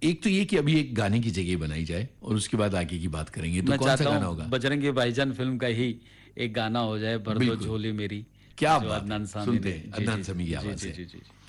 एक तो ये कि अभी एक गाने की जगह बनाई जाए और उसके बाद आगे की बात करेंगे। तो मैं कौन सा चाहता गाना हूँ होगा? बजरंगी भाईजान फिल्म का ही एक गाना हो जाए, भर दो बिल्कुल, झोली मेरी, क्या जो बात है। अदनान सामी सुनते ने। हैं, जी अदनान जी समी की जी आवाज जी है। जी जी जी।